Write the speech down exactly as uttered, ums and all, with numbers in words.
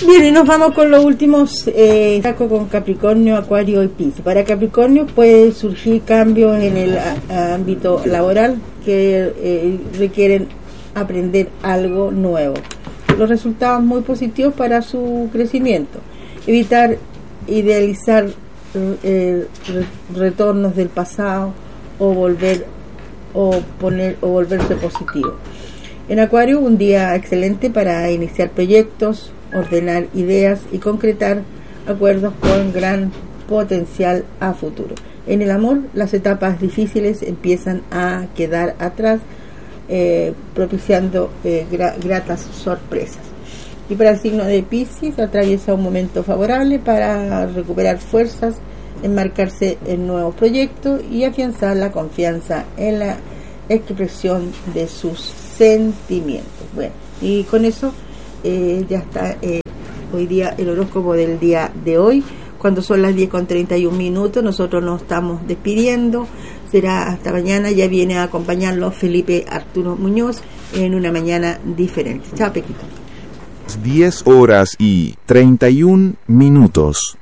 Bien, y nos vamos con los últimos eh, saco con Capricornio, Acuario y Piscis. Para Capricornio puede surgir cambios en el a, a ámbito laboral que eh, requieren aprender algo nuevo. Los resultados muy positivos para su crecimiento. Evitar idealizar eh, re, retornos del pasado o volver o poner o volverse positivo. En Acuario, un día excelente para iniciar proyectos, ordenar ideas y concretar acuerdos con gran potencial a futuro. En el amor, las etapas difíciles empiezan a quedar atrás, eh, propiciando eh, gra- gratas sorpresas. Y para el signo de Piscis, atraviesa un momento favorable para recuperar fuerzas, enmarcarse en nuevos proyectos y afianzar la confianza en la expresión de sus sentimientos. Bueno, y con eso eh, ya está eh, hoy día el horóscopo del día de hoy. Cuando son las diez con treinta y un minutos, nosotros nos estamos despidiendo. Será hasta mañana. Ya viene a acompañarlos Felipe Arturo Muñoz en una mañana diferente. Chao, Pequito. diez horas y treinta y un minutos.